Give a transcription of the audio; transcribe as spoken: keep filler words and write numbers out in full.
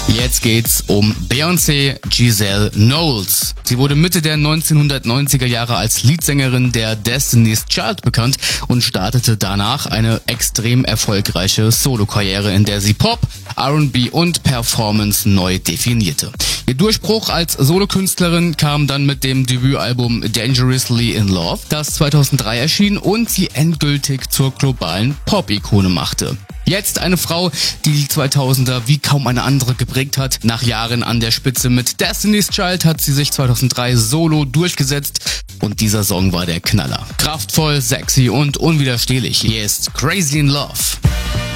Jetzt geht's um Beyoncé Giselle Knowles. Sie wurde Mitte der neunzehnhundertneunziger Jahre als Leadsängerin der Destiny's Child bekannt und startete danach eine extrem erfolgreiche Solokarriere, in der sie Pop, R und B und Performance neu definierte. Ihr Durchbruch als Solokünstlerin kam dann mit dem Debütalbum Dangerously in Love, das zweitausenddrei erschien und sie endgültig zur globalen Pop-Ikone machte. Jetzt eine Frau, die die zweitausender wie kaum eine andere geprägt hat. Nach Jahren an der Spitze mit Destiny's Child hat sie sich zweitausenddrei solo durchgesetzt und dieser Song war der Knaller. Kraftvoll, sexy und unwiderstehlich. Hier ist Crazy in Love.